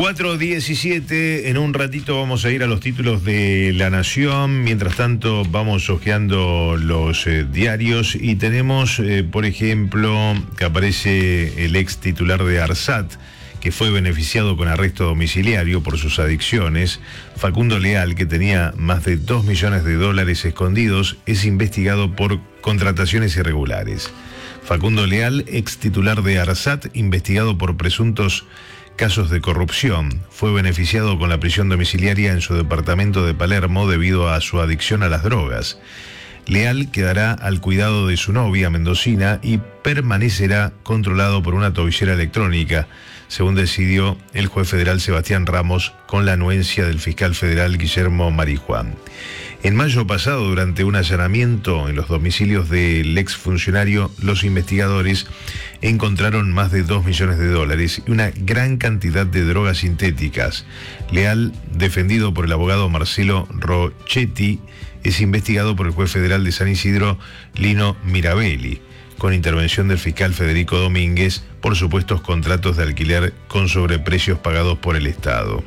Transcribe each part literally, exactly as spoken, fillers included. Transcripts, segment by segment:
cuatro diecisiete, en un ratito vamos a ir a los títulos de La Nación. Mientras tanto vamos hojeando los eh, diarios y tenemos, eh, por ejemplo, que aparece el ex titular de ARSAT, que fue beneficiado con arresto domiciliario por sus adicciones. Facundo Leal, que tenía más de dos millones de dólares escondidos, es investigado por contrataciones irregulares. Facundo Leal, ex titular de ARSAT, investigado por presuntos casos de corrupción, fue beneficiado con la prisión domiciliaria en su departamento de Palermo debido a su adicción a las drogas. Leal quedará al cuidado de su novia mendocina y permanecerá controlado por una tobillera electrónica, según decidió el juez federal Sebastián Ramos con la anuencia del fiscal federal Guillermo Marijuán. En mayo pasado, durante un allanamiento en los domicilios del exfuncionario, los investigadores encontraron más de dos millones de dólares y una gran cantidad de drogas sintéticas. Leal, defendido por el abogado Marcelo Rochetti, es investigado por el juez federal de San Isidro, Lino Mirabelli, con intervención del fiscal Federico Domínguez, por supuestos contratos de alquiler con sobreprecios pagados por el Estado.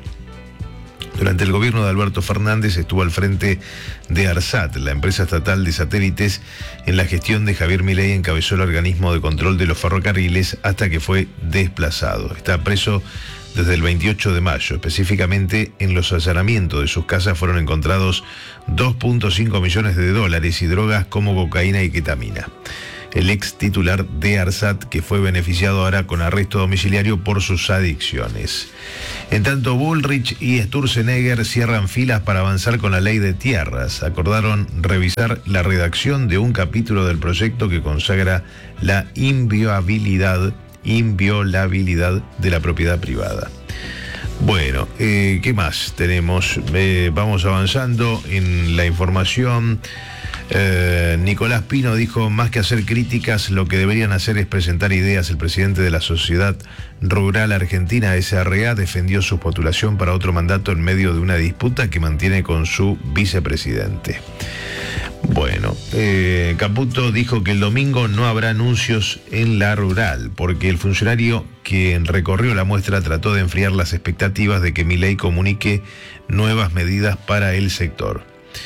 Durante el gobierno de Alberto Fernández estuvo al frente de ARSAT, la empresa estatal de satélites. En la gestión de Javier Milei encabezó el organismo de control de los ferrocarriles hasta que fue desplazado. Está preso desde el veintiocho de mayo. Específicamente, en los allanamientos de sus casas fueron encontrados dos punto cinco millones de dólares y drogas como cocaína y ketamina. El ex titular de ARSAT, que fue beneficiado ahora con arresto domiciliario por sus adicciones. En tanto, Bullrich y Sturzenegger cierran filas para avanzar con la ley de tierras. Acordaron revisar la redacción de un capítulo del proyecto que consagra la inviolabilidad, inviolabilidad de la propiedad privada. Bueno, eh, ¿qué más tenemos? Eh, vamos avanzando en la información. Eh, Nicolás Pino dijo: más que hacer críticas, lo que deberían hacer es presentar ideas. El presidente de la Sociedad Rural Argentina, S R A, defendió su postulación para otro mandato en medio de una disputa que mantiene con su vicepresidente. Bueno, eh, Caputo dijo que el domingo no habrá anuncios en la rural, porque el funcionario que recorrió la muestra trató de enfriar las expectativas de que Milei comunique nuevas medidas para el sector.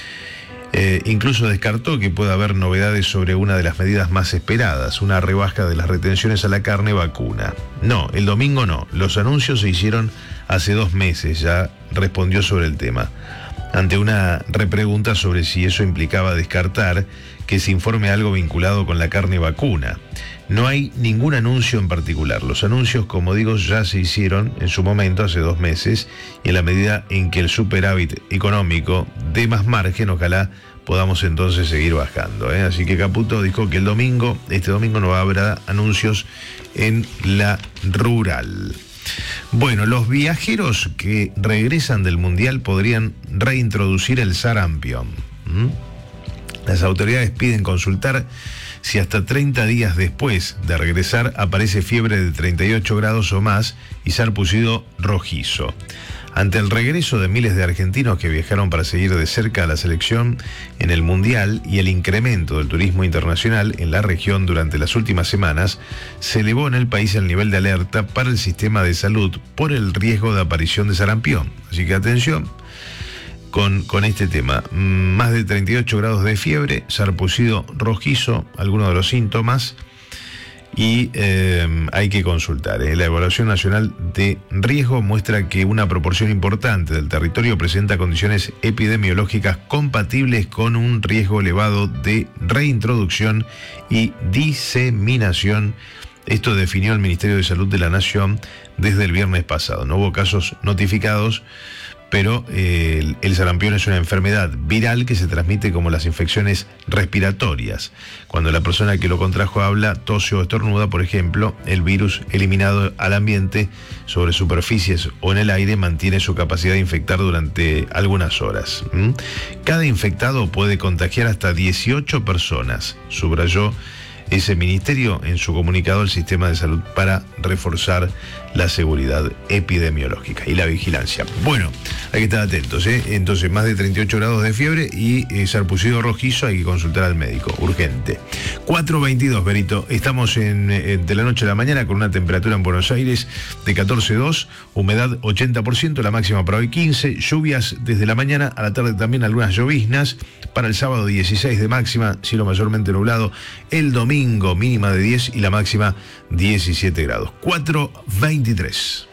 Eh, incluso descartó que pueda haber novedades sobre una de las medidas más esperadas, una rebaja de las retenciones a la carne vacuna. No, el domingo no. Los anuncios se hicieron hace dos meses, ya respondió sobre el tema. Ante una repregunta sobre si eso implicaba descartar que se informe algo vinculado con la carne vacuna. No hay ningún anuncio en particular. Los anuncios, como digo, ya se hicieron en su momento, hace dos meses, y en la medida en que el superávit económico dé más margen, ojalá podamos entonces seguir bajando, ¿eh? Así que Caputo dijo que el domingo, este domingo no habrá anuncios en la rural. Bueno, los viajeros que regresan del Mundial podrían reintroducir el sarampión. ¿Mm? Las autoridades piden consultar si hasta treinta días después de regresar aparece fiebre de treinta y ocho grados o más y sarpullido rojizo. Ante el regreso de miles de argentinos que viajaron para seguir de cerca a la selección en el Mundial y el incremento del turismo internacional en la región durante las últimas semanas, se elevó en el país el nivel de alerta para el sistema de salud por el riesgo de aparición de sarampión. Así que atención con, con este tema. Más de treinta y ocho grados de fiebre, sarpullido rojizo, algunos de los síntomas. Y eh, hay que consultar. ¿eh? La evaluación nacional de riesgo muestra que una proporción importante del territorio presenta condiciones epidemiológicas compatibles con un riesgo elevado de reintroducción y diseminación. Esto definió el Ministerio de Salud de la Nación desde el viernes pasado. No hubo casos notificados, pero eh, el, el sarampión es una enfermedad viral que se transmite como las infecciones respiratorias. Cuando la persona que lo contrajo habla, tose o estornuda, por ejemplo, el virus eliminado al ambiente sobre superficies o en el aire mantiene su capacidad de infectar durante algunas horas. ¿Mm? Cada infectado puede contagiar hasta dieciocho personas, subrayó ese ministerio en su comunicado al sistema de salud para reforzar la seguridad epidemiológica y la vigilancia. Bueno, hay que estar atentos, ¿eh? Entonces, más de treinta y ocho grados de fiebre y eh, sarpullido rojizo, hay que consultar al médico, urgente. cuatro veintidós, Berito, estamos en, en, de la noche a la mañana con una temperatura en Buenos Aires de catorce coma dos, humedad ochenta por ciento, la máxima para hoy quince, lluvias desde la mañana, a la tarde también algunas lloviznas, para el sábado dieciséis de máxima, cielo mayormente nublado, el domingo mínima de diez y la máxima diecisiete grados. cuatro veintitrés.